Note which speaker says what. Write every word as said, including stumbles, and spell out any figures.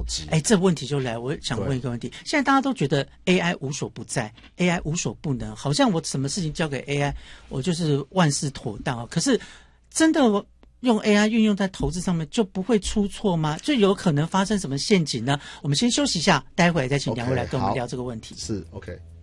Speaker 1: 机。
Speaker 2: 哎，这问题就来，我想问一个问题：现在大家都觉得 A I 无所不在 ，A I 无所不能，好像我什么事情交给 A I， 我就是万事妥当。可是真的用 A I 运用在投资上面，就不会出错吗？就有可能发生什么陷阱呢？我们先休息一下，待会再请两位来跟我们聊这个问题。
Speaker 1: 是 OK。